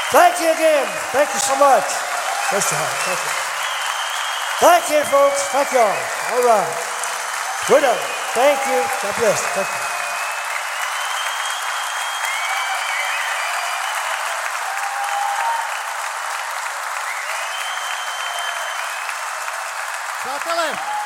Thank you again. Thank you so much. Bless your heart. Thank you. Thank you, folks. Thank you all. All right. Good night. Thank you. God bless. Thank you. Přátelé,